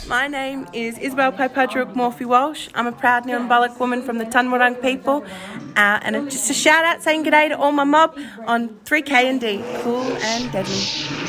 My name is Isabel Paipadruk Morphy Walsh. I'm a proud Nirrumbullock woman from the Tunwarrung people, and just a shout out saying g'day to all my mob on 3K&D, cool and deadly.